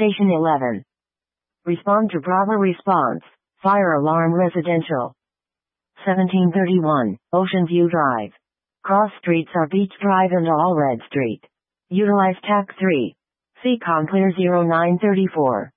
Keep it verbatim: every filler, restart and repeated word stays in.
Station eleven. Respond to Bravo response. Fire alarm residential. seventeen thirty-one, Ocean View Drive. Cross streets are Beach Drive and Allred Street. Utilize T A C three. C COM clear zero nine three four.